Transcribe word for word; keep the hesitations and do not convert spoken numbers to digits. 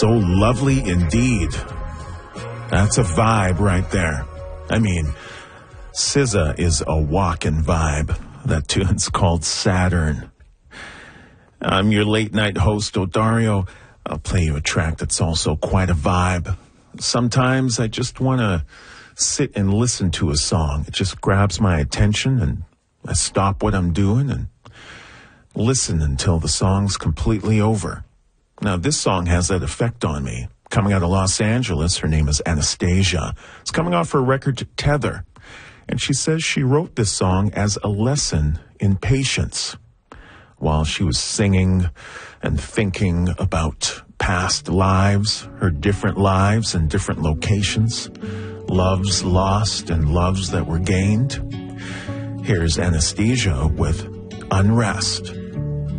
So lovely indeed. That's a vibe right there. I mean, S Z A is a walking vibe. That tune's called Saturn. I'm your late night host, Odario. I'll play you a track that's also quite a vibe. Sometimes I just want to sit and listen to a song. It just grabs my attention and I stop what I'm doing and listen until the song's completely over. Now, this song has that effect on me. Coming out of Los Angeles, her name is Anastasia. It's coming off her record Tether. And she says she wrote this song as a lesson in patience while she was singing and thinking about past lives, her different lives in different locations, loves lost and loves that were gained. Here's Anastasia with Unrest.